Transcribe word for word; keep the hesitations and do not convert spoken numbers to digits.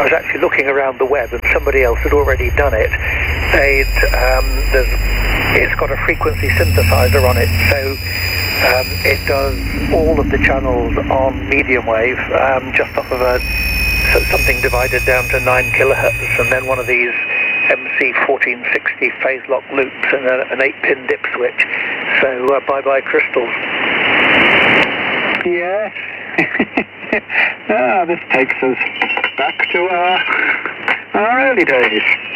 was actually looking around the web and somebody else had already done it. They'd, um, there's, it's got a frequency synthesizer on it, so um, it does all of the channels on medium wave, um, just off of a so something divided down to nine kilohertz, and then one of these M C fourteen sixty phase lock loops and a, an eight pin dip switch. So uh, bye bye crystals. Yes. Ah, this takes us back to our, our early days.